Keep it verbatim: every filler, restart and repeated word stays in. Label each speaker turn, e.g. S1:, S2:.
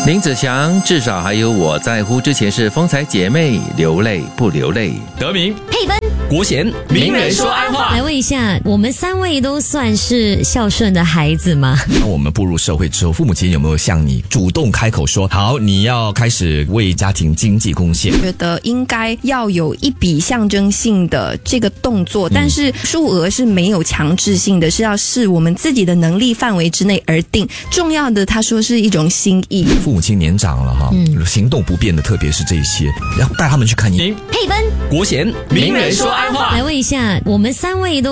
S1: 林子祥，至少还有我在乎。之前是风采姐妹，流泪不流泪。
S2: 德明，
S3: 佩芬，
S2: 国贤，名人说安话。
S3: 来问一下，我们三位都算是孝顺的孩子吗？
S2: 当我们步入社会之后，父母亲有没有向你主动开口说，好，你要开始为家庭经济贡献？
S4: 觉得应该要有一笔象征性的这个动作，但是数额是没有强制性的，是要视我们自己的能力范围之内而定。重要的，他说是一种心意。
S2: 父母亲年长了哈，嗯、行动不便的，特别是这些，要带他们去看医。
S3: 佩芬，
S2: 国贤，名人说安话。
S3: 来问一下，我们三位都